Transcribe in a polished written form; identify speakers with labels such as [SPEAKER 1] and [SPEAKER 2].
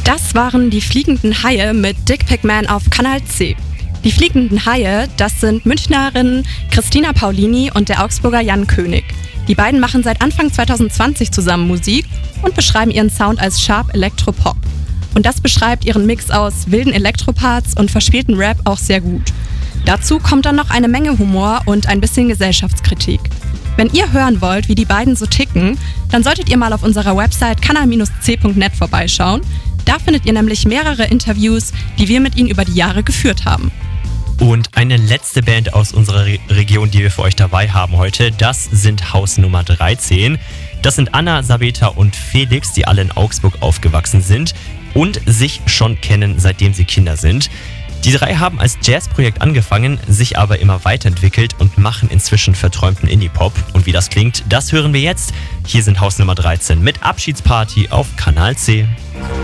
[SPEAKER 1] Das waren die Fliegenden Haie mit Dick Pic Man auf Kanal C. Die Fliegenden Haie, das sind Münchnerinnen Christina Paulini und der Augsburger Jan König. Die beiden machen seit Anfang 2020 zusammen Musik und beschreiben ihren Sound als Sharp Electropop. Und das beschreibt ihren Mix aus wilden Elektroparts und verspielten Rap auch sehr gut. Dazu kommt dann noch eine Menge Humor und ein bisschen Gesellschaftskritik. Wenn ihr hören wollt, wie die beiden so ticken, dann solltet ihr mal auf unserer Website kanal-c.net vorbeischauen. Da findet ihr nämlich mehrere Interviews, die wir mit ihnen über die Jahre geführt haben.
[SPEAKER 2] Und eine letzte Band aus unserer Region, die wir für euch dabei haben heute, das sind Haus Nummer 13. Das sind Anna, Sabeta und Felix, die alle in Augsburg aufgewachsen sind und sich schon kennen, seitdem sie Kinder sind. Die drei haben als Jazzprojekt angefangen, sich aber immer weiterentwickelt und machen inzwischen verträumten Indie-Pop. Und wie das klingt, das hören wir jetzt. Hier sind Haus Nummer 13 mit Abschiedsparty auf Kanal C.